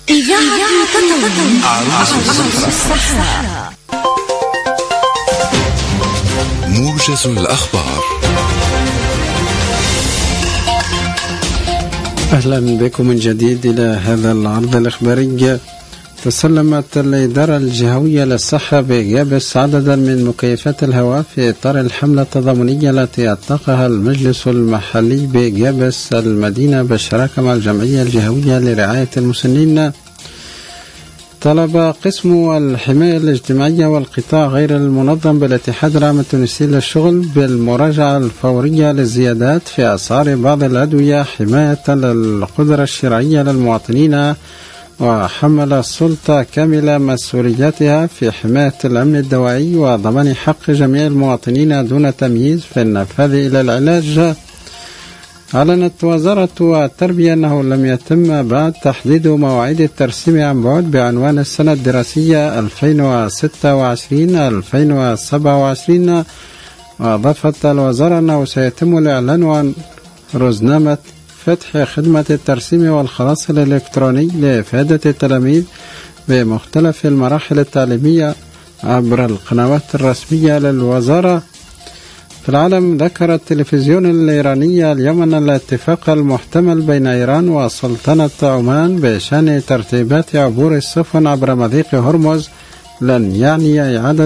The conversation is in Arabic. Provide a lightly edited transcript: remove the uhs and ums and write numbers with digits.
إذاعة تطور عروس الصحراء. موجز الأخبار. أهلا بكم من جديد إلى هذا العرض الإخباري. تسلمت الإدارة الجهوية للصحة بجابس عددا من مكيفات الهواء في إطار الحملة التضامنية التي أطلقها المجلس المحلي بجابس المدينة بالشراكة مع الجمعية الجهوية لرعاية المسنين. طلب قسم الحماية الاجتماعية والقطاع غير المنظم بالاتحاد العام التونسي للشغل بالمراجعة الفورية للزيادات في أسعار بعض الأدوية حماية للقدرة الشرعية للمواطنين، وحمل السلطة كامل مسؤولياتها في حماية الأمن الدوائي وضمان حق جميع المواطنين دون تمييز في النفاذ إلى العلاج. أعلنت وزارة التربية أنه لم يتم بعد تحديد مواعيد الترسيم عن بعد بعنوان السنة الدراسية 2026-2027. وأضافت الوزارة أنه سيتم الإعلان عن رزنامة فتح خدمة الترسيم والخلاص الإلكتروني لإفادة التلاميذ بمختلف المراحل التعليمية عبر القنوات الرسمية للوزارة. في العالم، ذكر التلفزيون الإيراني اليوم أن الاتفاق المحتمل بين إيران وسلطنة عمان بشأن ترتيبات عبور السفن عبر مضيق هرمز لن يعني إعادة